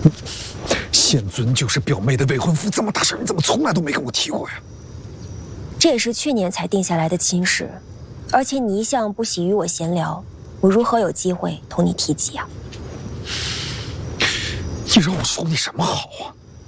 仙尊就是表妹的未婚夫，这么大事你怎么从来都没跟我提过呀？ 这也是去年才定下来的亲事，而且你一向不喜与我闲聊，我如何有机会同你提及啊？ 你让我说你什么好啊？